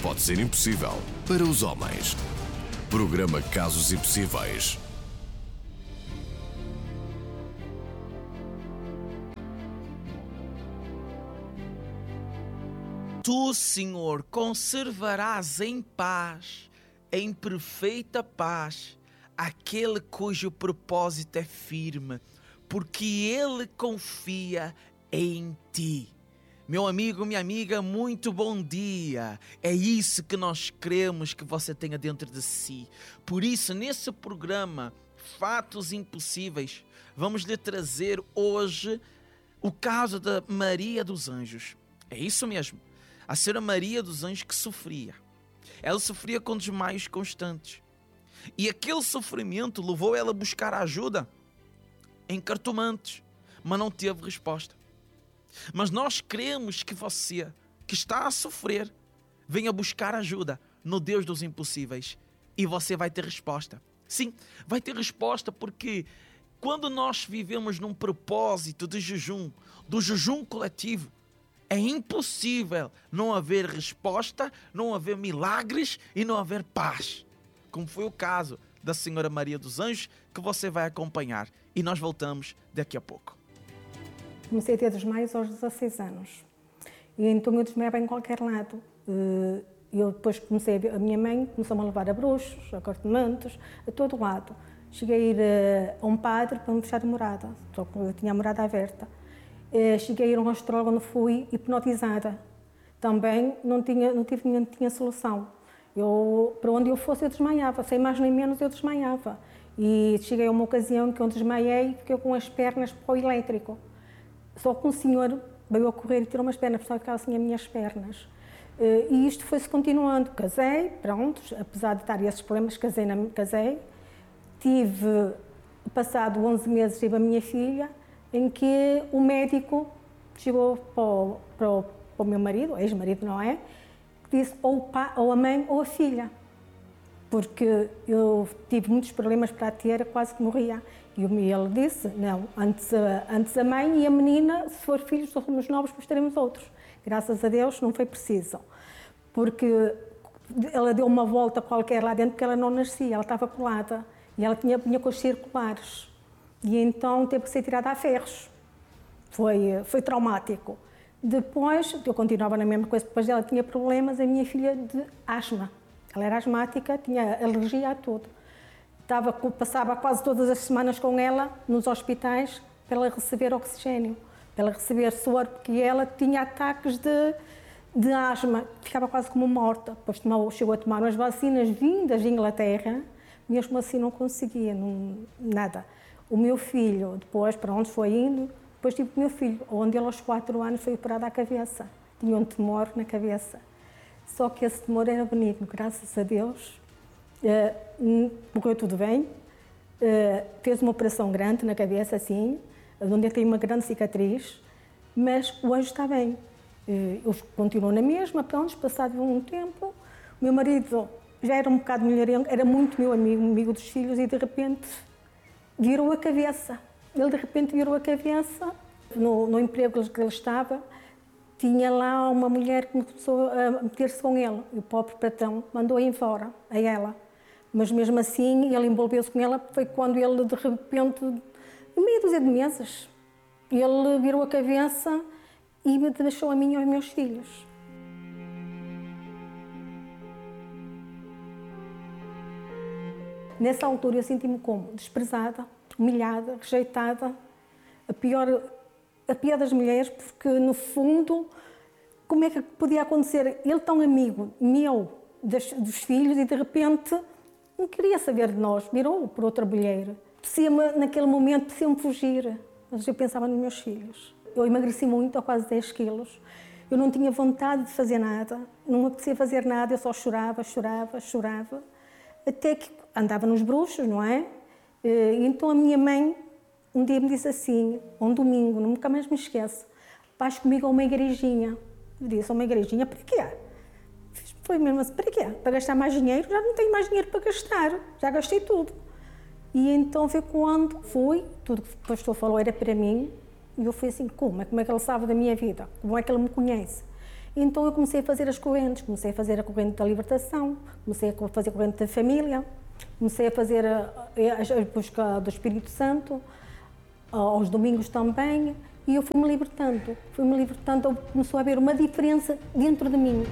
pode ser impossível para os homens. Programa Casos Impossíveis. Tu, Senhor, conservarás em paz, em perfeita paz, aquele cujo propósito é firme, porque ele confia em ti. Meu amigo, minha amiga, muito bom dia. É isso que nós queremos que você tenha dentro de si. Por isso, nesse programa Fatos Impossíveis, vamos lhe trazer hoje o caso da Maria dos Anjos. É isso mesmo. A senhora Maria dos Anjos que sofria. Ela sofria com desmaios constantes. E aquele sofrimento levou ela a buscar ajuda em cartomantes, mas não teve resposta. Mas nós queremos que você, que está a sofrer, venha buscar ajuda no Deus dos impossíveis. E você vai ter resposta. Sim, vai ter resposta porque quando nós vivemos num propósito de jejum, do jejum coletivo, é impossível não haver resposta, não haver milagres e não haver paz. Como foi o caso da senhora Maria dos Anjos, que você vai acompanhar. E nós voltamos daqui a pouco. Comecei a ter desmaios aos 16 anos. E então eu desmaiava em qualquer lado. Eu depois comecei a ver, a minha mãe começou-me a levar a bruxos, a cortamentos, a todo lado. Cheguei a ir a um padre para me fechar a morada, só que eu tinha a morada aberta. Cheguei a ir a um astrólogo onde fui hipnotizada. Também não tinha solução. Para onde eu fosse eu desmaiava, sem mais nem menos eu desmaiava. E cheguei a uma ocasião que eu desmaiei e fiquei com as pernas para o elétrico. Só que um senhor veio a correr e tirou umas pernas, porque ficava assim as minhas pernas. E isto foi-se continuando. Casei, pronto, apesar de estar esses problemas, casei. Tive, passado 11 meses, tive a minha filha, em que o médico chegou para o meu marido, ex-marido, não é? Que disse ou a mãe ou a filha. Porque eu tive muitos problemas para a ter, quase que morria. E ele disse, não, antes a mãe e a menina, se for filhos, somos novos, depois teremos outros. Graças a Deus não foi preciso. Porque ela deu uma volta qualquer lá dentro, porque ela não nascia, ela estava colada. E ela tinha cores circulares. E então teve que ser tirada a ferros. Foi traumático. Depois, eu continuava na mesma coisa, depois ela tinha problemas, a minha filha de asma. Ela era asmática, tinha alergia a tudo. Passava quase todas as semanas com ela nos hospitais para ela receber oxigênio, para ela receber suor, porque ela tinha ataques de asma, ficava quase como morta. Depois chegou a tomar umas vacinas vindas de Inglaterra, mesmo assim não conseguia, nada. O meu filho, depois, para onde foi indo, depois tive o meu filho, onde ele aos 4 anos foi operado à cabeça. Tinha um tumor na cabeça. Só que esse tumor era benigno, graças a Deus. Morreu tudo bem. Fez uma operação grande na cabeça, assim, onde tem uma grande cicatriz, mas o anjo está bem. Eu continuo na mesma, pronto, passado um tempo. O meu marido já era um bocado melhorengo, era muito meu amigo dos filhos, e de repente virou a cabeça. Ele de repente virou a cabeça, no emprego que ele estava, tinha lá uma mulher que começou a meter-se com ele, e o pobre patrão mandou-a embora, a ela. Mas mesmo assim, ele envolveu-se com ela, foi quando ele de repente, meia dúzia de meses, ele virou a cabeça e me deixou a mim e aos meus filhos. Nessa altura eu senti-me como desprezada, humilhada, rejeitada, a pior das mulheres, porque no fundo, como é que podia acontecer? Ele tão amigo meu, dos filhos, e de repente não queria saber de nós, virou por outra mulher. Naquele momento, precisava-me fugir, mas eu pensava nos meus filhos. Eu emagreci muito, quase 10 quilos. Eu não tinha vontade de fazer nada, não me apetecia fazer nada, eu só chorava, até que andava nos bruxos, não é? E então a minha mãe um dia me disse assim, um domingo, nunca mais me esqueço, vais comigo a uma igrejinha. Eu disse, a uma igrejinha, para quê? Foi mesmo assim, para quê? Para gastar mais dinheiro? Já não tenho mais dinheiro para gastar, já gastei tudo. E então foi quando fui, tudo que o pastor falou era para mim, e eu fui assim, como é que ele sabe da minha vida? Como é que ele me conhece? Então eu comecei a fazer as correntes, comecei a fazer a corrente da libertação, comecei a fazer a corrente da família, comecei a fazer a busca do Espírito Santo, aos domingos também, e eu fui-me libertando, começou a haver uma diferença dentro de mim.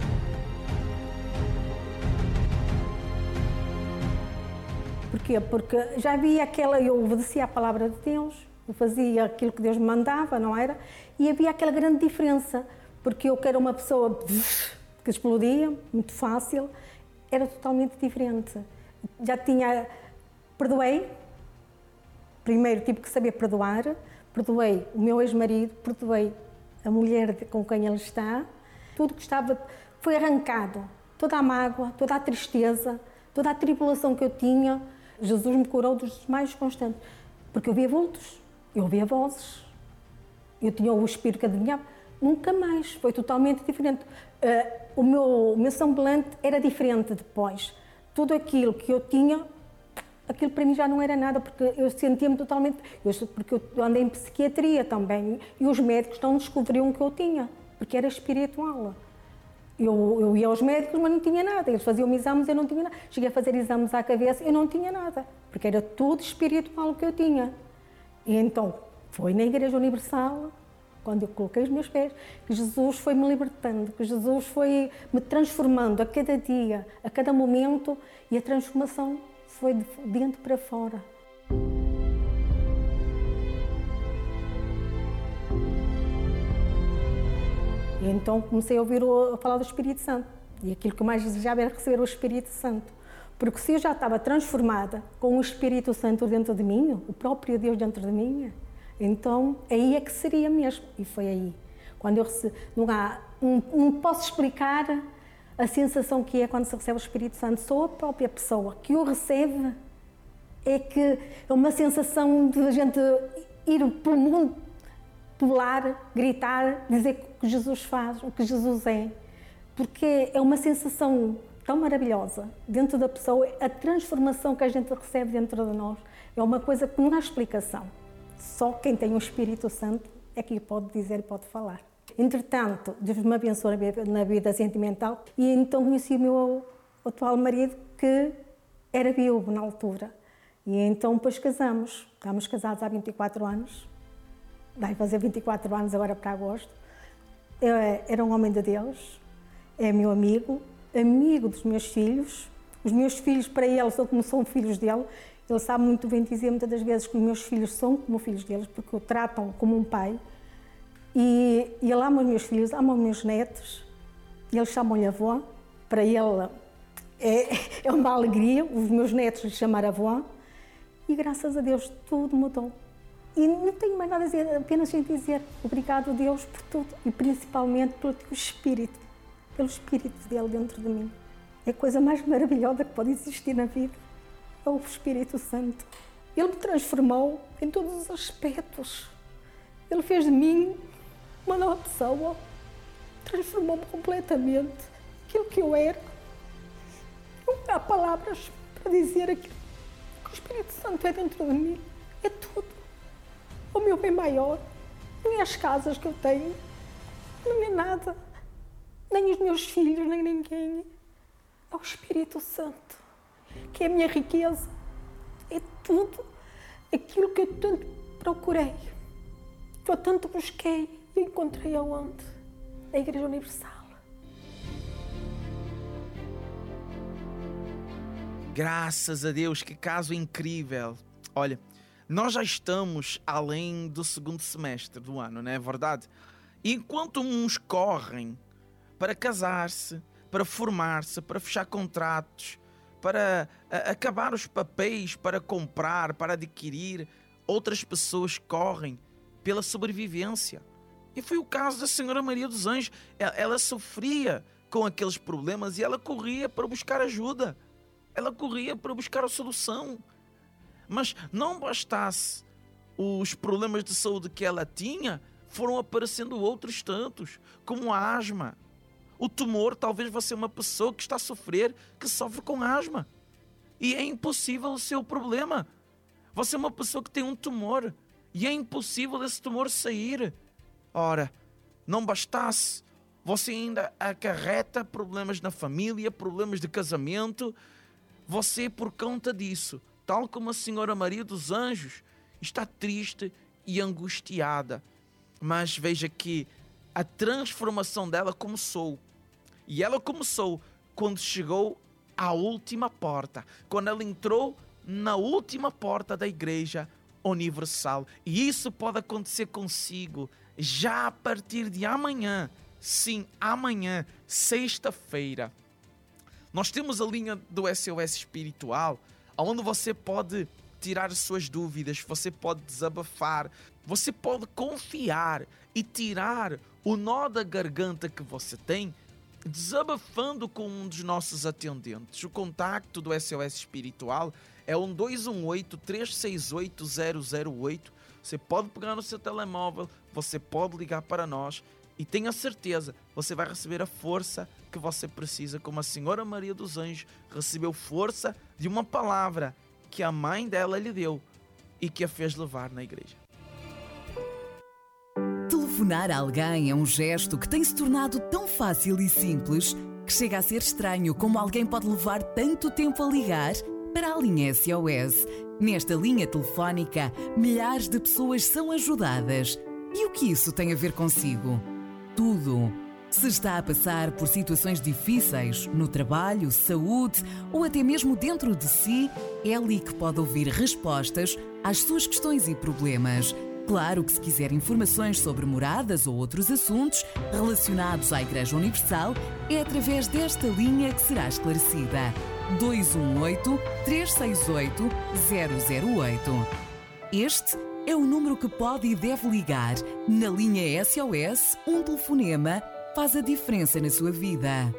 Porquê? Porque já havia eu obedecia à palavra de Deus, eu fazia aquilo que Deus me mandava, não era? E havia aquela grande diferença, porque eu que era uma pessoa que explodia, muito fácil, era totalmente diferente. Já perdoei, primeiro tive que saber perdoar, perdoei o meu ex-marido, perdoei a mulher com quem ele está, tudo que estava foi arrancado, toda a mágoa, toda a tristeza, toda a tribulação que eu tinha, Jesus me curou dos mais constantes, porque eu via vultos, eu ouvia vozes, eu tinha o espírito que adivinhava, nunca mais, foi totalmente diferente. O meu semblante era diferente depois, tudo aquilo que eu tinha, aquilo para mim já não era nada, porque eu sentia-me totalmente, porque eu andei em psiquiatria também, e os médicos não descobriam que eu tinha, porque era espiritual. Eu ia aos médicos, mas não tinha nada. Eles faziam exames, eu não tinha nada. Cheguei a fazer exames à cabeça, eu não tinha nada, porque era tudo espiritual que eu tinha. E então, foi na Igreja Universal, quando eu coloquei os meus pés, que Jesus foi me libertando, que Jesus foi me transformando a cada dia, a cada momento, e a transformação foi de dentro para fora. E então comecei a ouvir a falar do Espírito Santo. E aquilo que eu mais desejava era receber o Espírito Santo. Porque se eu já estava transformada com o Espírito Santo dentro de mim, o próprio Deus dentro de mim, então aí é que seria mesmo. E foi aí. Quando eu recebi, não posso explicar a sensação que é quando se recebe o Espírito Santo. Sou a própria pessoa que o recebe. É que é uma sensação de a gente ir pelo mundo, pular, gritar, dizer o que Jesus faz, o que Jesus é. Porque é uma sensação tão maravilhosa dentro da pessoa, a transformação que a gente recebe dentro de nós é uma coisa que não há explicação. Só quem tem o Espírito Santo é que pode dizer e pode falar. Entretanto, Deus me abençoou na vida sentimental e então conheci o meu atual marido, que era viúvo na altura. E então depois casamos. Estamos casados há 24 anos. Vai fazer 24 anos agora para agosto. Era um homem de Deus, é meu amigo dos meus filhos. Os meus filhos, para ele, são como são filhos dele. Ele sabe muito bem dizer muitas das vezes que os meus filhos são como filhos deles, porque o tratam como um pai. E ele ama os meus filhos, ama os meus netos. Eles chamam-lhe avó. Para ele é uma alegria os meus netos lhe chamar avó. E graças a Deus tudo mudou. E não tenho mais nada a dizer, apenas em dizer obrigado, Deus, por tudo. E principalmente pelo teu Espírito, pelo Espírito dele dentro de mim. É a coisa mais maravilhosa que pode existir na vida. É o Espírito Santo. Ele me transformou em todos os aspectos. Ele fez de mim uma nova pessoa. Transformou-me completamente. Aquilo que eu era. Não há palavras para dizer aquilo que o Espírito Santo é dentro de mim. É tudo. O meu bem maior. Nem as casas que eu tenho. Não é nada. Nem os meus filhos, nem ninguém. É o Espírito Santo, que é a minha riqueza. É tudo aquilo que eu tanto procurei, que eu tanto busquei e encontrei aonde? Na Igreja Universal. Graças a Deus, que caso incrível. Olha, nós já estamos além do segundo semestre do ano, não é verdade? E enquanto uns correm para casar-se, para formar-se, para fechar contratos, para acabar os papéis, para comprar, para adquirir, outras pessoas correm pela sobrevivência. E foi o caso da Senhora Maria dos Anjos. Ela sofria com aqueles problemas e ela corria para buscar ajuda. Ela corria para buscar a solução. Mas não bastasse os problemas de saúde que ela tinha, foram aparecendo outros tantos, como a asma. O tumor, talvez você é uma pessoa que está a sofrer, que sofre com asma. E é impossível o seu problema. Você é uma pessoa que tem um tumor e é impossível esse tumor sair. Ora, não bastasse você ainda acarreta problemas na família, problemas de casamento. Você, por conta disso, tal como a Senhora Maria dos Anjos, está triste e angustiada. Mas veja que a transformação dela começou. E ela começou quando chegou à última porta. Quando ela entrou na última porta da Igreja Universal. E isso pode acontecer consigo já a partir de amanhã. Sim, amanhã, sexta-feira. Nós temos a linha do SOS Espiritual, onde você pode tirar as suas dúvidas, você pode desabafar, você pode confiar e tirar o nó da garganta que você tem, desabafando com um dos nossos atendentes. O contacto do SOS Espiritual é 1218-368-008. Você pode pegar no seu telemóvel, você pode ligar para nós e tenha certeza, você vai receber a força que você precisa, como a Senhora Maria dos Anjos recebeu força de uma palavra que a mãe dela lhe deu e que a fez levar na igreja. Telefonar a alguém é um gesto que tem se tornado tão fácil e simples que chega a ser estranho como alguém pode levar tanto tempo a ligar para a linha SOS. Nesta linha telefónica, milhares de pessoas são ajudadas. E o que isso tem a ver consigo? Tudo. Se está a passar por situações difíceis no trabalho, saúde ou até mesmo dentro de si, é ali que pode ouvir respostas às suas questões e problemas. Claro que se quiser informações sobre moradas ou outros assuntos relacionados à Igreja Universal, é através desta linha que será esclarecida. 218-368-008. Este é o número que pode e deve ligar. Na linha SOS, um telefonema faz a diferença na sua vida.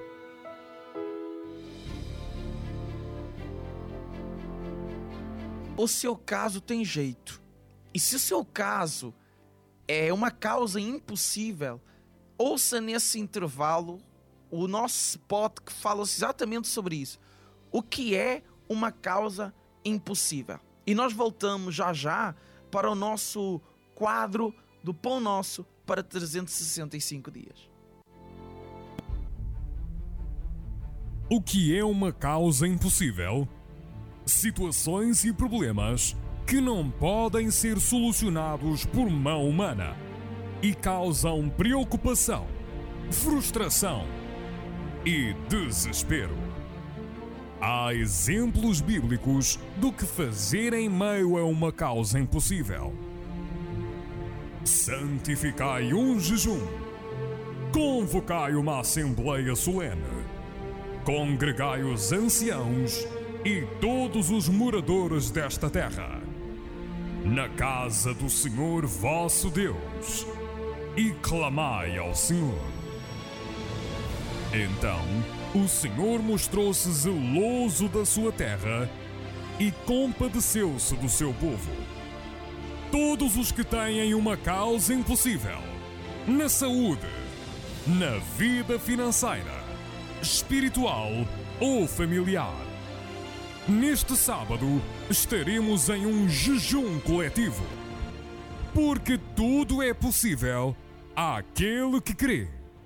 O seu caso tem jeito. E se o seu caso é uma causa impossível, ouça nesse intervalo o nosso spot que fala exatamente sobre isso. O que é uma causa impossível? E nós voltamos já para o nosso quadro do Pão Nosso para 365 dias. O que é uma causa impossível? Situações e problemas que não podem ser solucionados por mão humana e causam preocupação, frustração e desespero. Há exemplos bíblicos do que fazer em meio a uma causa impossível. Santificai um jejum. Convocai uma assembleia solene. Congregai os anciãos e todos os moradores desta terra na casa do Senhor vosso Deus e clamai ao Senhor. Então o Senhor mostrou-se zeloso da sua terra e compadeceu-se do seu povo. Todos os que têm uma causa impossível, na saúde, na vida financeira, espiritual ou familiar, neste sábado estaremos em um jejum coletivo, porque tudo é possível àquele que crê.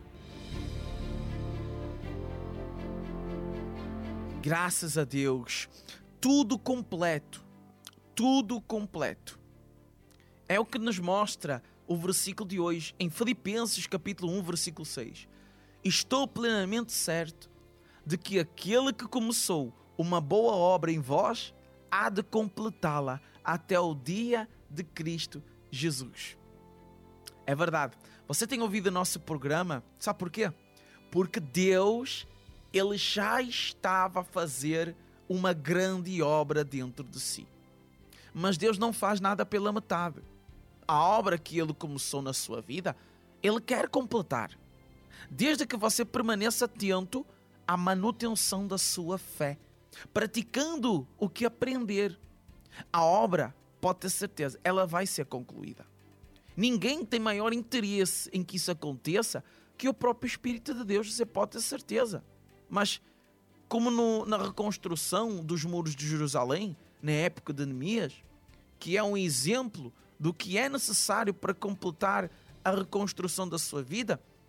Graças a Deus, tudo completo, tudo completo. É o que nos mostra o versículo de hoje em Filipenses capítulo 1, versículo 6. Estou plenamente certo de que aquele que começou uma boa obra em vós há de completá-la até o dia de Cristo Jesus. É verdade. Você tem ouvido o nosso programa? Sabe porquê? Porque Deus, Ele já estava a fazer uma grande obra dentro de si. Mas Deus não faz nada pela metade. A obra que Ele começou na sua vida, Ele quer completar. Desde que você permaneça atento à manutenção da sua fé, praticando o que aprender, a obra, pode ter certeza, ela vai ser concluída. Ninguém tem maior interesse em que isso aconteça que o próprio Espírito de Deus, você pode ter certeza. Mas, como na reconstrução dos muros de Jerusalém, na época de Neemias, que é um exemplo do que é necessário para completar a reconstrução da sua vida,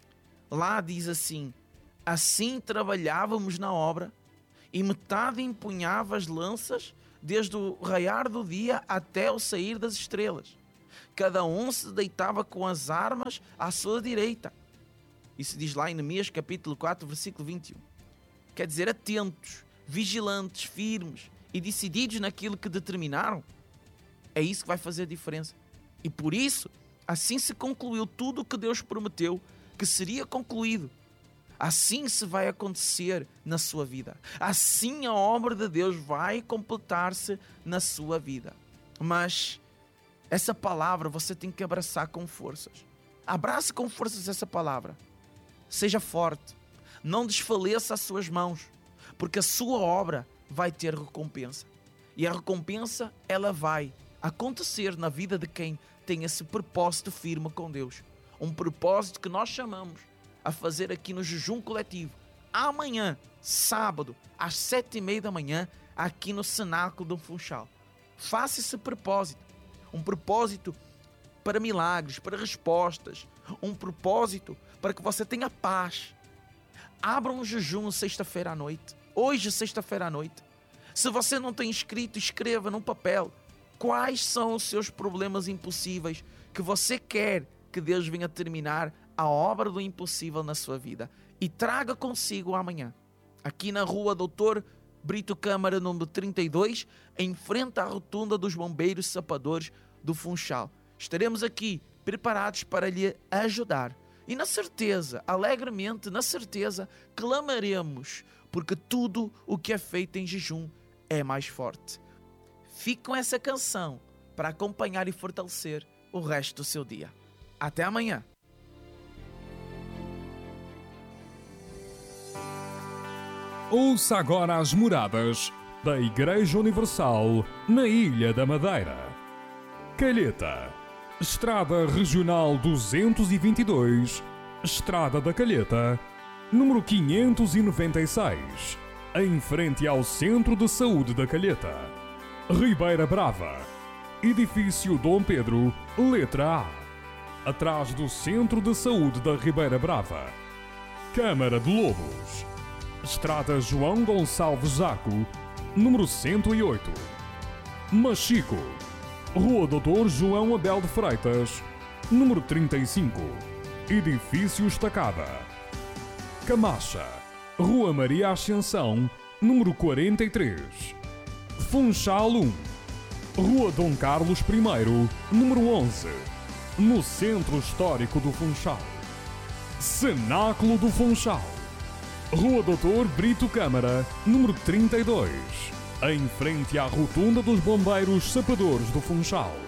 lá diz assim: assim trabalhávamos na obra, e metade empunhava as lanças desde o raiar do dia até o sair das estrelas. Cada um se deitava com as armas à sua direita. Isso diz lá em Neemias capítulo 4, versículo 21. Quer dizer, atentos, vigilantes, firmes e decididos naquilo que determinaram. É isso que vai fazer a diferença. E por isso, assim se concluiu tudo o que Deus prometeu que seria concluído. Assim se vai acontecer na sua vida. Assim a obra de Deus vai completar-se na sua vida. Mas essa palavra você tem que abraçar com forças. Abrace com forças essa palavra. Seja forte. Não desfaleça as suas mãos, porque a sua obra vai ter recompensa. E a recompensa, ela vai acontecer na vida de quem tem esse propósito firme com Deus. Um propósito que nós chamamos a fazer aqui no jejum coletivo. Amanhã, sábado, às 7h30 da manhã, aqui no Cenáculo do Funchal. Faça esse propósito. Um propósito para milagres, para respostas. Um propósito para que você tenha paz. Abra um jejum sexta-feira à noite. Hoje, sexta-feira à noite. Se você não tem escrito, escreva num papel quais são os seus problemas impossíveis que você quer que Deus venha terminar a obra do impossível na sua vida. E traga consigo amanhã. Aqui na rua Doutor Brito Câmara, número 32, em frente à rotunda dos bombeiros sapadores do Funchal. Estaremos aqui preparados para lhe ajudar. E na certeza, alegremente, na certeza, clamaremos, porque tudo o que é feito em jejum é mais forte. Fique com essa canção para acompanhar e fortalecer o resto do seu dia. Até amanhã. Ouça agora as moradas da Igreja Universal na Ilha da Madeira. Calheta, Estrada Regional 222, Estrada da Calheta, número 596, em frente ao Centro de Saúde da Calheta. Ribeira Brava, Edifício Dom Pedro, letra A, atrás do Centro de Saúde da Ribeira Brava. Câmara de Lobos, Estrada João Gonçalves Zaco, número 108. Machico, Rua Doutor João Abel de Freitas, número 35, Edifício Estacada. Camacha, Rua Maria Ascensão, número 43. Funchal 1, Rua Dom Carlos I, número 11, no Centro Histórico do Funchal. Cenáculo do Funchal, Rua Doutor Brito Câmara, número 32, em frente à rotunda dos bombeiros sapadores do Funchal.